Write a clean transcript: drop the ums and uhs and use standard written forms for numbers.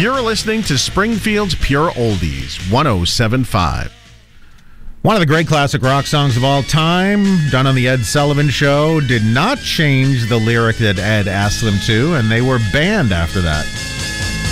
You're listening to Springfield's Pure Oldies, 107.5. One of the great classic rock songs of all time, done on the Ed Sullivan Show, did not change the lyric that Ed asked them to, and they were banned after that.